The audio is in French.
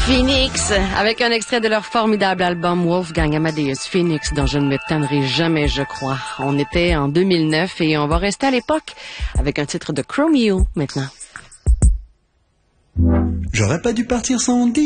Phoenix, avec un extrait de leur formidable album Wolfgang Amadeus Phoenix, dont je ne me tannerai jamais, je crois. On était en 2009 et on va rester à l'époque avec un titre de Chromeo maintenant. J'aurais pas dû partir sans dire.